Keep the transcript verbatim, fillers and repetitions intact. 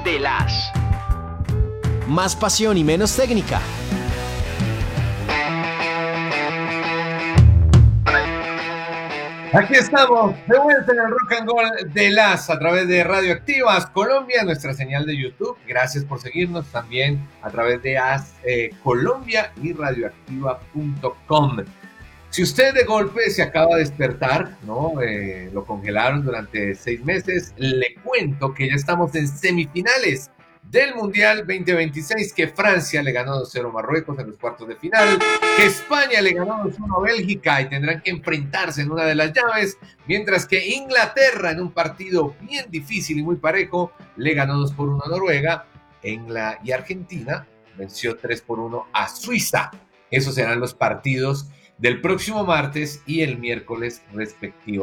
de las. Más pasión y menos técnica. Aquí estamos, de vuelta en el Rock and Roll de las, a través de Radioactivas Colombia, nuestra señal de YouTube. Gracias por seguirnos también a través de As eh, Colombia y radioactiva punto com. Si usted de golpe se acaba de despertar, ¿no? Eh, lo congelaron durante seis meses, le cuento que ya estamos en semifinales del Mundial veinte veintiséis, que Francia le ganó dos cero a Marruecos en los cuartos de final, que España le ganó dos uno a Bélgica y tendrán que enfrentarse en una de las llaves, mientras que Inglaterra, en un partido bien difícil y muy parejo, le ganó dos por uno a Noruega. Engla y Argentina venció tres por uno a Suiza. Esos serán los partidos del próximo martes y el miércoles respectivamente.